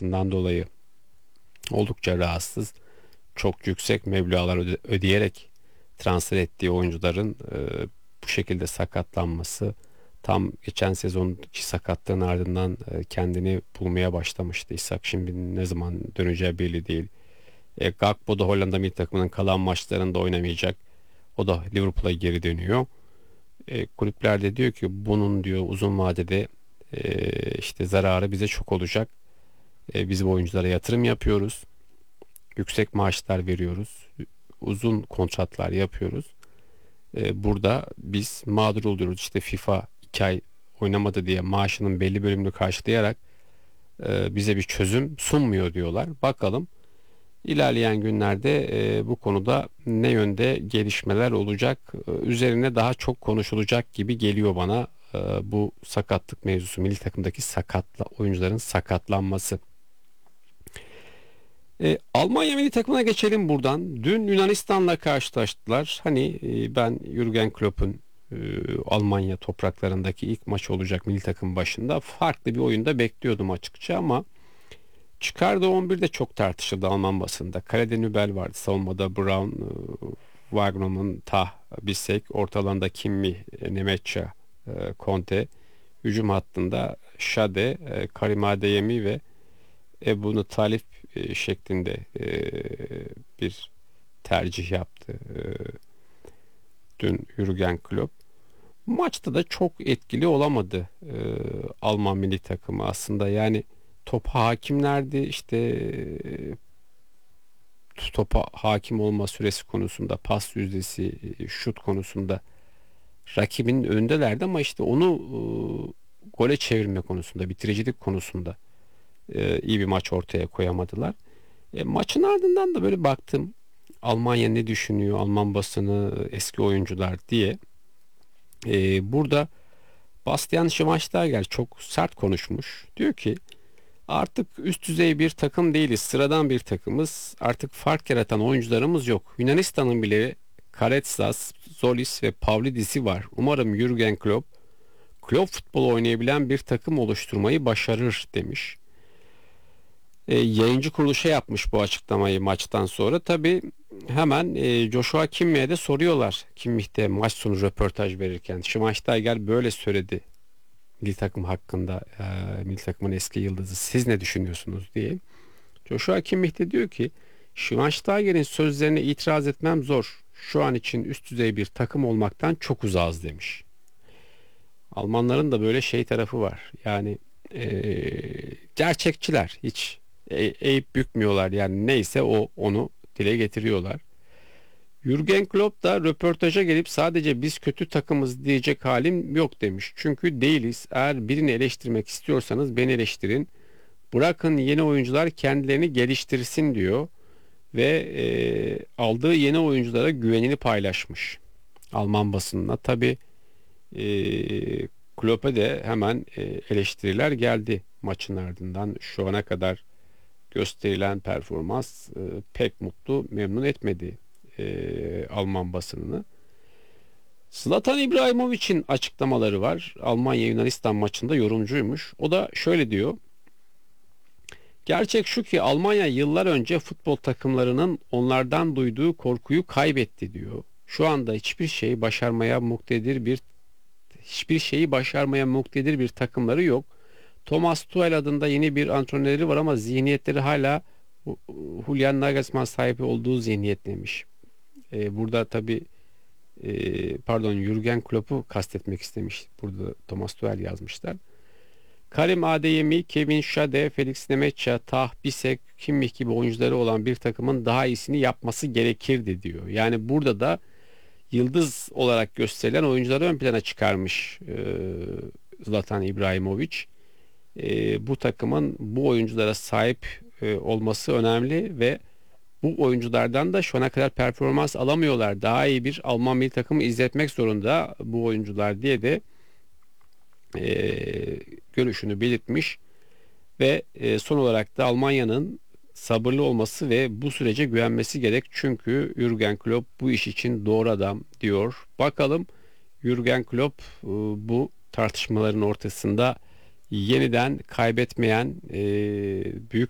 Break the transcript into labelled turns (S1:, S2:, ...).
S1: olmasından dolayı oldukça rahatsız. Çok yüksek meblağlar ödeyerek transfer ettiği oyuncuların bu şekilde sakatlanması, tam geçen sezonki sakatlığın ardından kendini bulmaya başlamıştı. İshak şimdi ne zaman döneceği belli değil. Gakpo da Hollanda milli takımının kalan maçlarında oynamayacak. O da Liverpool'a geri dönüyor. Kulüpler de diyor ki bunun diyor uzun vadede işte zararı bize çok olacak. Biz bu oyunculara yatırım yapıyoruz. Yüksek maaşlar veriyoruz. Uzun kontratlar yapıyoruz. Burada biz mağdur oluyoruz. İşte FIFA 2 ay oynamadı diye maaşının belli bölümünü karşılayarak bize bir çözüm sunmuyor diyorlar. Bakalım ilerleyen günlerde bu konuda ne yönde gelişmeler olacak, üzerine daha çok konuşulacak gibi geliyor bana bu sakatlık mevzusu, milli takımdaki oyuncuların sakatlanması. Almanya milli takımına geçelim buradan. Dün Yunanistan'la karşılaştılar. Hani ben Jürgen Klopp'un Almanya topraklarındaki ilk maç olacak milli takım başında farklı bir oyunda bekliyordum açıkça ama çıkardığı 11 de çok tartışıldı Alman basında. Kalede Nübel vardı. Savunmada Brown, Wagnerman, Tah, Bisek. Orta alanda Kimmich, Nemetça, Conte. Hücum hattında Şade, Karim Adeyemi ve Ebu Talip şeklinde bir tercih yaptı dün Jürgen Klopp. Maçta da çok etkili olamadı Alman milli takımı aslında. Yani topa hakimlerdi, işte topa hakim olma süresi konusunda, pas yüzdesi, şut konusunda rakibinin önündelerdi ama işte onu gole çevirme konusunda, bitiricilik konusunda iyi bir maç ortaya koyamadılar. Maçın ardından da böyle baktım, Almanya ne düşünüyor, Alman basını, eski oyuncular diye. Burada Bastian Schweinsteiger çok sert konuşmuş. Diyor ki artık üst düzey bir takım değiliz. Sıradan bir takımız. Artık fark yaratan oyuncularımız yok. Yunanistan'ın bile Karetsas, Zolis ve Pavlidis'i var. Umarım Jürgen Klopp futbol oynayabilen bir takım oluşturmayı başarır demiş. Yayıncı kuruluşa yapmış bu açıklamayı maçtan sonra. Tabii hemen Joshua Kimmich'e de soruyorlar. Kimmich de maç sonu röportaj verirken Schweinsteiger böyle söyledi milli takım hakkında, milli takımın eski yıldızı, siz ne düşünüyorsunuz diye. Joshua Kimmich de diyor ki Schweinsteiger'in sözlerine itiraz etmem zor. Şu an için üst düzey bir takım olmaktan çok uzağız demiş. Almanların da böyle şey tarafı var. Yani gerçekçiler, hiç eğip bükmüyorlar. Yani neyse onu dile getiriyorlar. Jürgen Klopp da röportaja gelip sadece biz kötü takımız diyecek halim yok demiş. Çünkü değiliz. Eğer birini eleştirmek istiyorsanız beni eleştirin. Bırakın yeni oyuncular kendilerini geliştirsin diyor. Ve aldığı yeni oyunculara güvenini paylaşmış Alman basınına. Tabii Klopp'a de hemen eleştiriler geldi maçın ardından. Şu ana kadar gösterilen performans pek memnun etmedi Alman basınını. Zlatan İbrahimovic'in açıklamaları var. Almanya Yunanistan maçında yorumcuymuş. O da şöyle diyor. Gerçek şu ki Almanya yıllar önce futbol takımlarının onlardan duyduğu korkuyu kaybetti diyor. Şu anda hiçbir şeyi başarmaya muktedir bir takımları yok. Thomas Tuchel adında yeni bir antrenörleri var ama zihniyetleri hala Julian Nagelsmann sahibi olduğu zihniyet demiş. Burada tabi Jürgen Klopp'u kastetmek istemiş. Burada Thomas Tuchel yazmışlar. Karim Adeyemi, Kevin Schade, Felix Nemetça, Tah, Bisek, Kimmich gibi oyuncuları olan bir takımın daha iyisini yapması gerekirdi diyor. Yani burada da yıldız olarak gösterilen oyuncuları ön plana çıkarmış Zlatan İbrahimovic. Bu takımın bu oyunculara sahip olması önemli ve bu oyunculardan da şu ana kadar performans alamıyorlar. Daha iyi bir Alman milli takımı izletmek zorunda bu oyuncular diye de görüşünü belirtmiş ve son olarak da Almanya'nın sabırlı olması ve bu sürece güvenmesi gerek. Çünkü Jürgen Klopp bu iş için doğru adam diyor. Bakalım Jürgen Klopp bu tartışmaların ortasında yeniden kaybetmeyen büyük